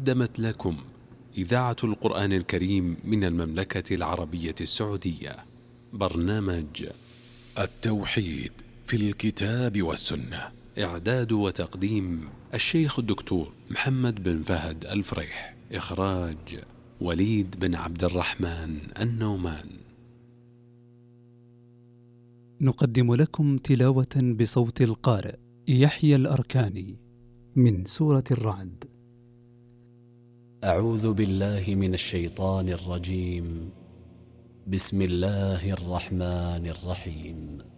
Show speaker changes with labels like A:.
A: قدمت لكم إذاعة القرآن الكريم من المملكة العربية السعودية برنامج
B: التوحيد في الكتاب والسنة.
A: إعداد وتقديم الشيخ الدكتور محمد بن فهد الفريح. إخراج وليد بن عبد الرحمن النومان.
C: نقدم لكم تلاوة بصوت القارئ يحيى الأركاني من سورة الرعد.
D: أعوذ بالله من الشيطان الرجيم. بسم الله الرحمن الرحيم.